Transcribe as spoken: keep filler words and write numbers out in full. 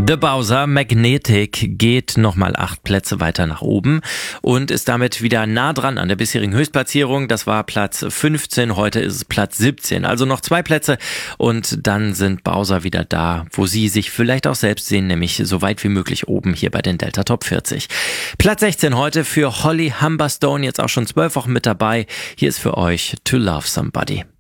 The Bowser Magnetic geht nochmal acht Plätze weiter nach oben und ist damit wieder nah dran an der bisherigen Höchstplatzierung. Das war Platz fünfzehn, heute ist es Platz siebzehn. Also noch zwei Plätze und dann sind Bowser wieder da, wo sie sich vielleicht auch selbst sehen, nämlich so weit wie möglich oben hier bei den Delta Top vierzig. Platz sechzehn heute für Holly Humberstone, jetzt auch schon zwölf Wochen mit dabei. Hier ist für euch To Love Somebody.